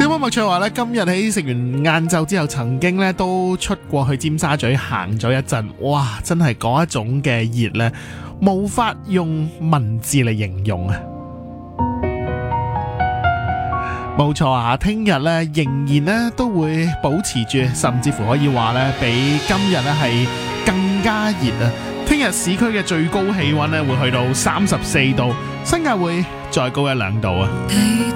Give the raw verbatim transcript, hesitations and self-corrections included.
小麥麥翠話咧，今日喺食完晏晝之後，曾經咧都出過去尖沙咀行咗一陣，哇！真係嗰一種嘅熱咧，無法用文字嚟形容啊！冇錯啊，聽日咧仍然咧都會保持住，甚至乎可以話咧比今日咧係更加熱啊！聽日市區嘅最高氣溫咧會去到三十四度，新界會再高一兩度啊！